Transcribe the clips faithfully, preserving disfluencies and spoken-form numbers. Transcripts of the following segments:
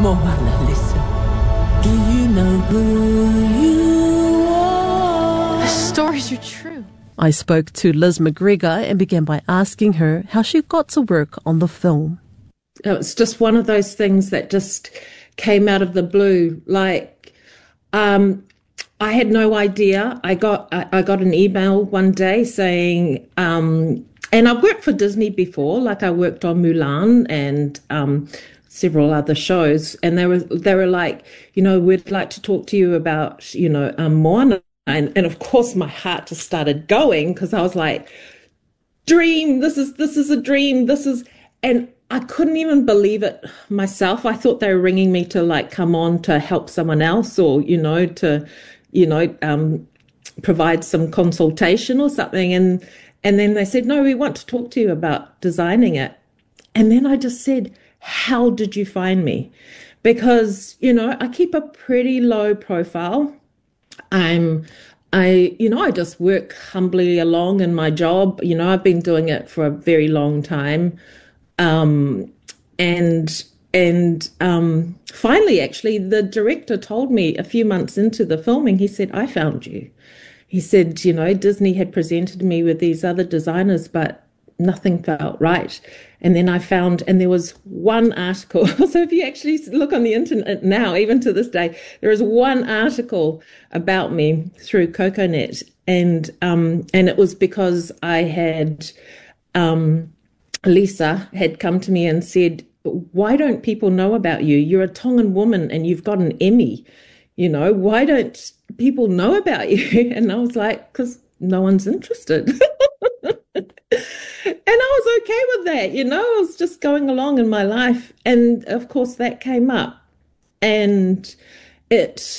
Moana, listen. Do you know who you are? The stories are true. I spoke to Liz McGregor and began by asking her how she got to work on the film. It's just one of those things that just came out of the blue. Like, um, I had no idea. I got I, I got an email one day saying, um, and I've worked for Disney before. Like I worked on Mulan and um, several other shows, and they were they were like, you know, we'd like to talk to you about, you know, um, Moana. And, and of course, my heart just started going because I was like, dream, this is this is a dream. This is, and I couldn't even believe it myself. I thought they were ringing me to like come on to help someone else or, you know, to, you know, um, provide some consultation or something. And, and then they said, no, we want to talk to you about designing it. And then I just said, how did you find me? Because, you know, I keep a pretty low profile. I'm, I, you know, I just work humbly along in my job. You know, I've been doing it for a very long time. Um, and, and, um, finally, actually, the director told me a few months into the filming, he said, I found you. He said, you know, Disney had presented me with these other designers, but nothing felt right. And then I found, and there was one article. So if you actually look on the internet now, even to this day, there is one article about me through CocoNet. And, um, and it was because I had, um, Lisa had come to me and said, why don't people know about you? You're a Tongan woman and you've got an Emmy. You know, why don't people know about you? And I was like, because no one's interested. And I was okay with that, you know, I was just going along in my life. And of course that came up. And it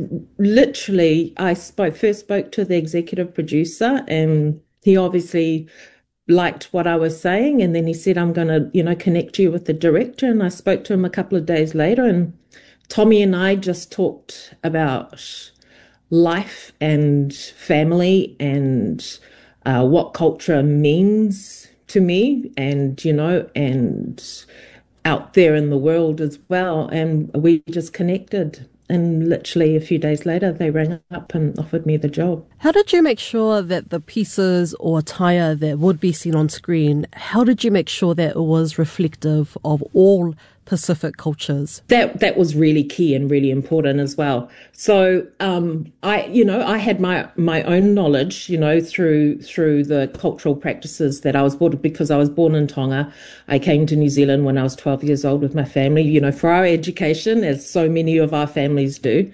literally, I spoke, first spoke to the executive producer, and he obviously liked what I was saying. And then he said, I'm going to, you know, connect you with the director. And I spoke to him a couple of days later, and Tommy and I just talked about life and family and Uh, what culture means to me, and, you know, and out there in the world as well. And we just connected. And literally a few days later, they rang up and offered me the job. How did you make sure that the pieces or attire that would be seen on screen, how did you make sure that it was reflective of all Pacific cultures? That that was really key and really important as well. So um, I, you know, I had my my own knowledge, you know, through through the cultural practices that I was born, because I was born in Tonga. I came to New Zealand when I was twelve years old with my family, you know, for our education, as so many of our families do.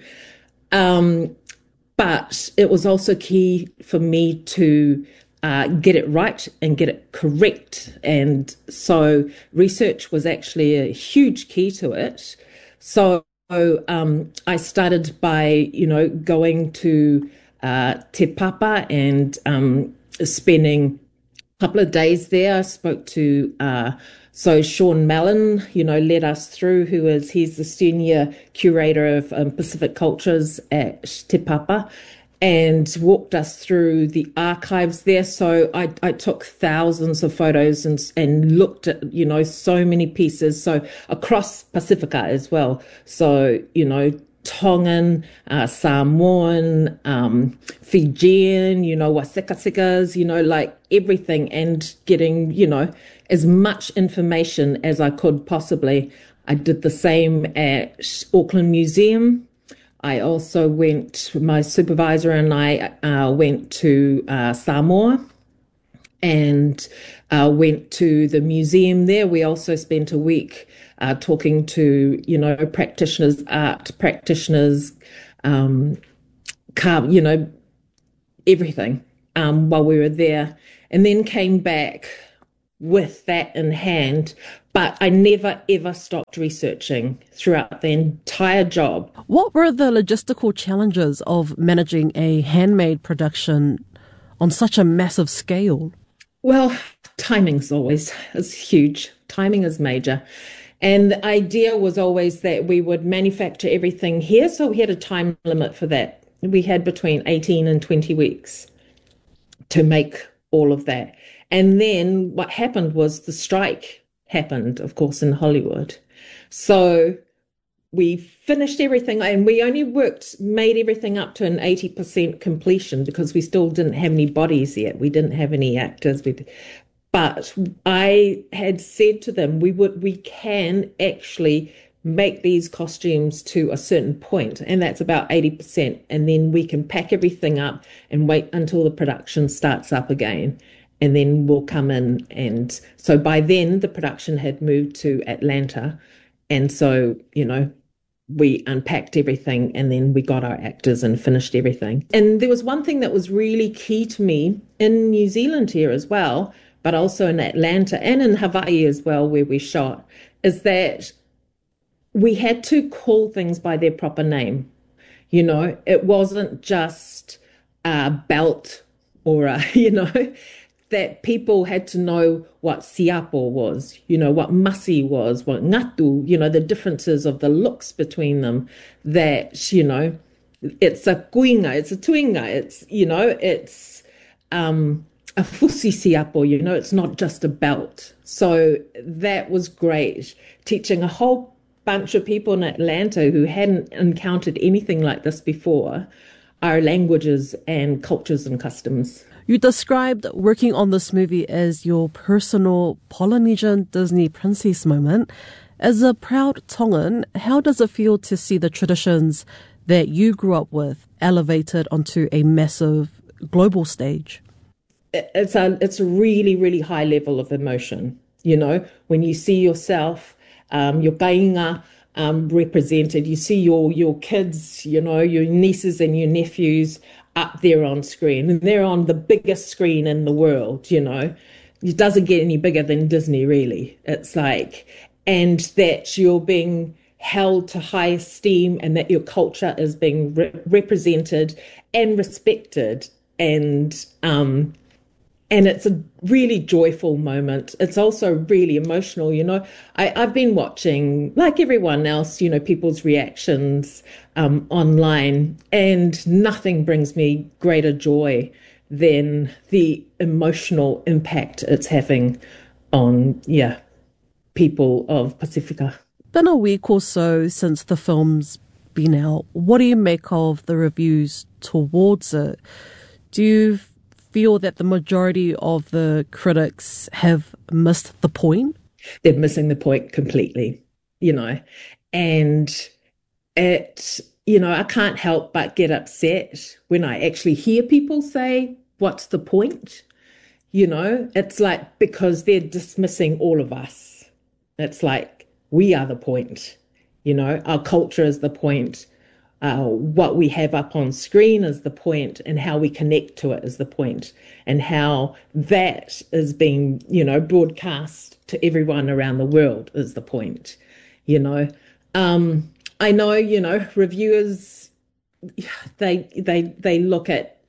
Um, but it was also key for me to Uh, get it right and get it correct. And so research was actually a huge key to it. So um, I started by, you know, going to uh, Te Papa and um, spending a couple of days there. I spoke to, uh, so Sean Mellon, you know, led us through, who is, he's the senior curator of um, Pacific cultures at Te Papa, and walked us through the archives there. So I, I took thousands of photos and, and looked at, you know, so many pieces. So across Pacifica as well. So, you know, Tongan, uh, Samoan, um, Fijian, you know, Wasekasikas, you know, like everything, and getting, you know, as much information as I could possibly. I did the same at Auckland Museum. I also went, my supervisor and I uh, went to uh, Samoa and uh, went to the museum there. We also spent a week uh, talking to, you know, practitioners, art practitioners, um, car, you know, everything um, while we were there, and then came back with that in hand. But I never, ever stopped researching throughout the entire job. What were the logistical challenges of managing a handmade production on such a massive scale? Well, timing's always is huge. Timing is major. And the idea was always that we would manufacture everything here. So we had a time limit for that. We had between eighteen and twenty weeks to make all of that. And then what happened was the strike happened, of course, in Hollywood. So we finished everything, and we only worked, made everything up to an eighty percent completion because we still didn't have any bodies yet. We didn't have any actors. We, but I had said to them, we would, we can actually make these costumes to a certain point, and that's about eighty percent. And then we can pack everything up and wait until the production starts up again. And then we'll come in. And so by then the production had moved to Atlanta. And so, you know, we unpacked everything and then we got our actors and finished everything. And there was one thing that was really key to me in New Zealand here as well, but also in Atlanta and in Hawaii as well, where we shot, is that we had to call things by their proper name. You know, it wasn't just a belt or a, you know, that people had to know what siapo was, you know, what masi was, what ngatu, you know, the differences of the looks between them, that, you know, it's a kuinga, it's a tuinga, it's, you know, it's um, a fusi siapo, you know, it's not just a belt. So that was great, teaching a whole bunch of people in Atlanta who hadn't encountered anything like this before, our languages and cultures and customs. You described working on this movie as your personal Polynesian Disney princess moment. As a proud Tongan, how does it feel to see the traditions that you grew up with elevated onto a massive global stage? It's a, it's a really, really high level of emotion. You know, when you see yourself, um, your kainga um, represented, you see your, your kids, you know, your nieces and your nephews up there on screen, and they're on the biggest screen in the world, you know. It doesn't get any bigger than Disney, really. It's like, and that you're being held to high esteem and that your culture is being re- represented and respected, and um and it's a really joyful moment. It's also really emotional, you know. I, I've been watching, like everyone else, you know, people's reactions um, online, and nothing brings me greater joy than the emotional impact it's having on, yeah, people of Pacifica. Been a week or so since the film's been out. What do you make of the reviews towards it? Do you feel that the majority of the critics have missed the point? They're missing the point completely, you know, and it, you know, I can't help but get upset when I actually hear people say, what's the point? You know, it's like, because they're dismissing all of us. It's like, we are the point, you know, our culture is the point. Uh, what we have up on screen is the point, and how we connect to it is the point, and how that is being, you know, broadcast to everyone around the world is the point, you know. Um, I know, you know, reviewers, they they they look at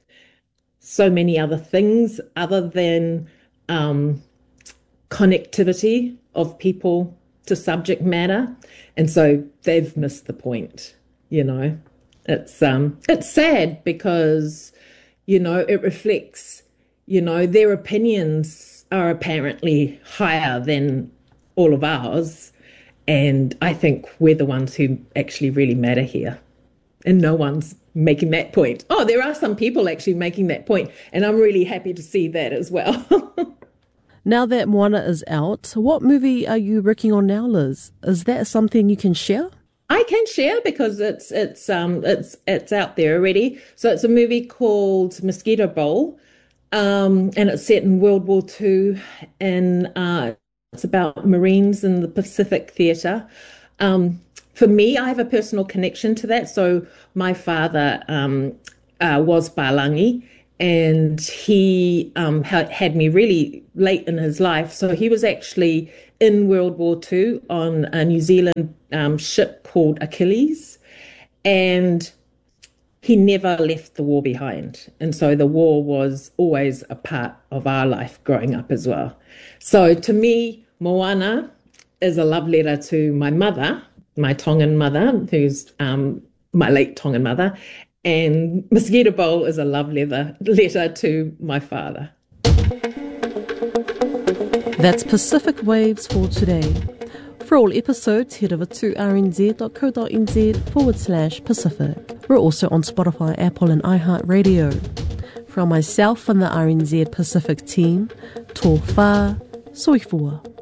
so many other things other than um, connectivity of people to subject matter, and so they've missed the point. You know, it's um, it's sad because, you know, it reflects, you know, their opinions are apparently higher than all of ours. And I think we're the ones who actually really matter here. And no one's making that point. Oh, there are some people actually making that point. And I'm really happy to see that as well. Now that Moana is out, what movie are you working on now, Liz? Is that something you can share? I can share because it's it's um it's it's out there already. So it's a movie called Mosquito Bowl, um, and it's set in World War Two, and uh, it's about Marines in the Pacific Theatre. Um, for me, I have a personal connection to that. So my father um, uh, was Palangi, and he um, ha- had me really late in his life. So he was actually in World War Two on a New Zealand um, ship called Achilles, and he never left the war behind. And so the war was always a part of our life growing up as well. So to me, Moana is a love letter to my mother, my Tongan mother, who's um, my late Tongan mother, and Mosquito Bowl is a love letter, letter to my father. That's Pacific Waves for today. For all episodes, head over to rnz.co.nz forward slash Pacific. We're also on Spotify, Apple and iHeartRadio. From myself and the R N Z Pacific team, tō whā, soifua.